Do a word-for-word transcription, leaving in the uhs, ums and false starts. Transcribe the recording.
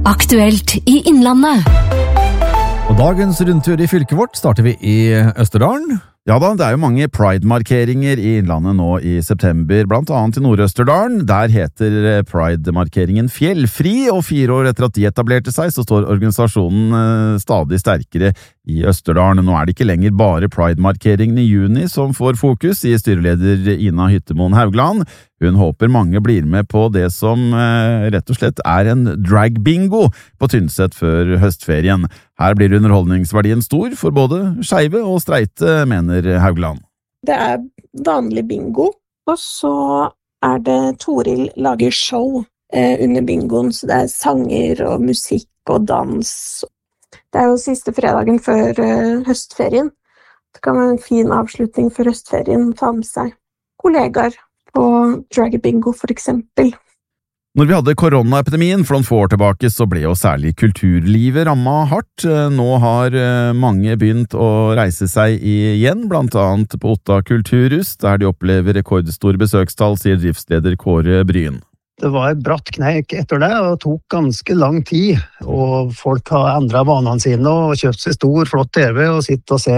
Aktuelt i Innlandet. Og dagens rundtur i fylket vårt starter vi i Østerdalen. Ja da, det er jo mange Pride-markeringer i Innlandet nå i september, blant annet i Nord-Østerdalen. Der heter Pride-markeringen Fjellfri, og fire år etter at de etablerte seg, så står organisasjonen stadig sterkere i Østerdalen. Nå er det ikke lenger bare Pride-markeringen i juni som får fokus, sier styreleder Ina Hyttemoen Haugland. Hun håper mange blir med på det som eh, rett og slett er en drag-bingo på Tynset før høstferien. Her blir underholdningsverdien stor for både skeive og streite, mener Haugland. Det er vanlig bingo, og så er det Toril lager show eh, under bingoen, så det er sanger og musikk og dans. Det er jo siste fredagen før eh, høstferien. Det kan være en fin avslutning for høstferien, ta med seg kollegaer på drag-bingo for eksempel. Når vi hadde koronaepidemien for noen få år tilbake, så ble jo særlig kulturlivet rammet hardt. Nå har mange begynt å reise seg igjen, blant annet på Otta Kulturhus, der de opplever rekordstore besøkstall, sier driftsleder Kåre Bryn. Det var et bratt kneik etter det, og tok ganske lang tid, og folk har endret vanene sine og kjøpt seg stor, flott T V og sitter og ser